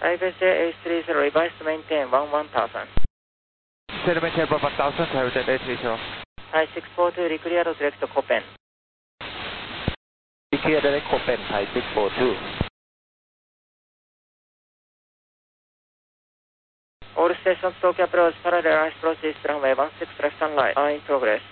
IBC A30, revised maintain 11,000. Maintain 11,000, Toyota A30. Thai 642, reclear direct to Copen. Reclear direct Copen, Thai 642. All stations, Tokyo approach, parallel ice approach, east runway 16 left and right, are in progress.